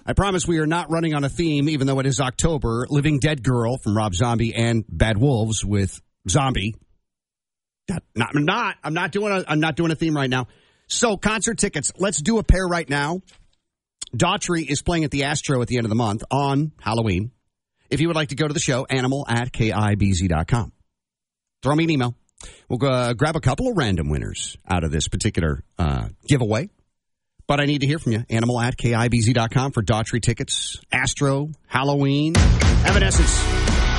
I promise we are not running on a theme, even though it is October. Living Dead Girl from Rob Zombie and Bad Wolves with Zombie. I'm not doing a theme right now. So concert tickets. Let's do a pair right now. Daughtry is playing at the Astro at the end of the month on Halloween. If you would like to go to the show, animal@kibz.com. Throw me an email. We'll grab a couple of random winners out of this particular giveaway. But I need to hear from you. Animal@kibz.com for Daughtry tickets. Astro, Halloween, Evanescence.